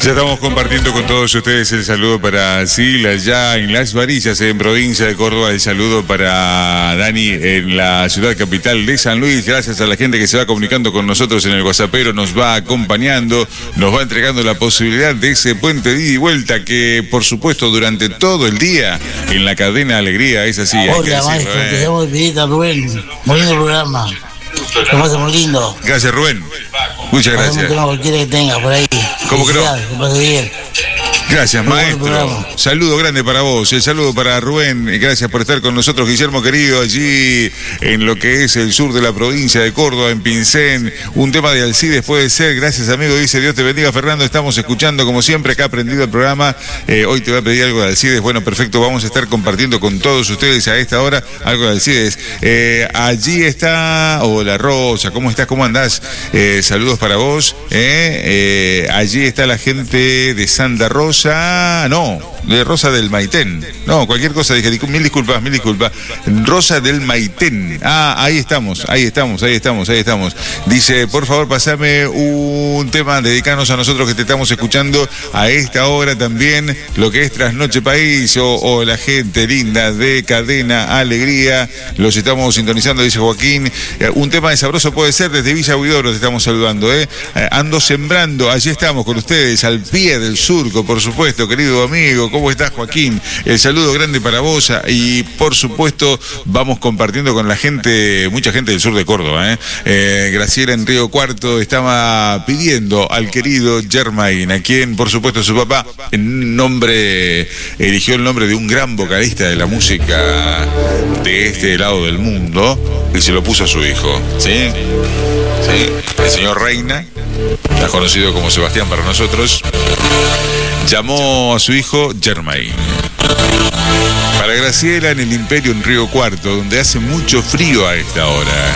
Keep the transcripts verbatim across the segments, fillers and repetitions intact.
Ya estamos compartiendo con todos ustedes el saludo para Sila, allá en Las Varillas, en provincia de Córdoba. El saludo para Dani en la ciudad capital de San Luis. Gracias a la gente que se va comunicando con nosotros en el WhatsAppero, nos va acompañando, nos va entregando la posibilidad de ese puente de ida y vuelta que, por supuesto, durante todo el día en la cadena Alegría es así. Hola, hay que decirlo, maestro, eh. te llamo de Pirita, Rubén. Muy lindo programa. Lo pasa muy lindo. Gracias, Rubén. Muchas gracias. No, cualquiera que tenga por ahí. ¿Cómo que no? Que pase bien. Gracias, Muy maestro. Saludo grande para vos. El saludo para Rubén. Gracias por estar con nosotros, Guillermo querido, allí en lo que es el sur de la provincia de Córdoba, en Pincén. Un tema de Alcides puede ser. Gracias, amigo. Dice, Dios te bendiga, Fernando. Estamos escuchando, como siempre, acá aprendido el programa. Eh, hoy te voy a pedir algo de Alcides. Bueno, perfecto. Vamos a estar compartiendo con todos ustedes a esta hora algo de Alcides. Eh, allí está... Hola, Rosa. ¿Cómo estás? ¿Cómo andás? Eh, saludos para vos. Eh, eh, allí está la gente de Santa Rosa. No, de Rosa del Maitén. No, cualquier cosa, dije, mil disculpas, mil disculpas. Rosa del Maitén. Ah, ahí estamos, ahí estamos, ahí estamos, ahí estamos. Dice, por favor, pasame un tema, dedicarnos a nosotros que te estamos escuchando a esta hora también, lo que es Trasnoche País o, o la gente linda de Cadena Alegría. Los estamos sintonizando, dice Joaquín. Eh, un tema de sabroso puede ser, desde Villa Huidoro te estamos saludando, ¿eh? eh ando sembrando, allí estamos con ustedes, al pie del surco, por supuesto, querido amigo. ¿Cómo estás, Joaquín? El saludo grande para vos y, por supuesto, vamos compartiendo con la gente, mucha gente del sur de Córdoba, ¿eh? Eh, Graciela en Río Cuarto estaba pidiendo al querido Germain, a quien, por supuesto, su papá, en nombre, eligió el nombre de un gran vocalista de la música de este lado del mundo y se lo puso a su hijo, ¿sí? ¿Sí? El señor Reina, más conocido como Sebastián para nosotros, llamó a su hijo Germain. Para Graciela en el Imperio en Río Cuarto, donde hace mucho frío a esta hora.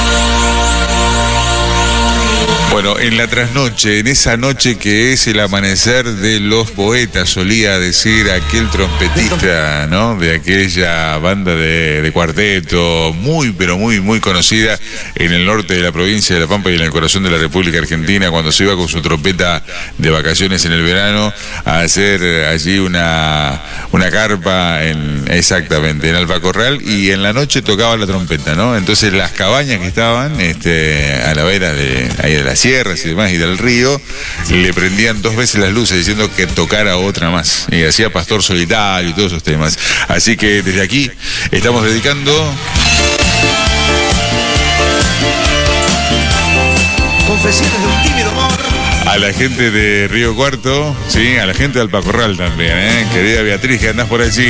Bueno, en la trasnoche, en esa noche que es el amanecer de los poetas, solía decir aquel trompetista, ¿no? De aquella banda de, de cuarteto, muy, pero muy, muy conocida en el norte de la provincia de La Pampa y en el corazón de la República Argentina, cuando se iba con su trompeta de vacaciones en el verano a hacer allí una, una carpa, en, exactamente, en Albacorral, y en la noche tocaba la trompeta, ¿no? Entonces las cabañas que estaban este, a la vera de, ahí de las sierras y demás y del río, le prendían dos veces las luces diciendo que tocara otra más, y hacía Pastor Solitario y todos esos temas. Así que desde aquí estamos dedicando Confesiones de un tímido amor a la gente de Río Cuarto, sí, a la gente de Alpacorral también, ¿eh? Querida Beatriz, que andás por allí.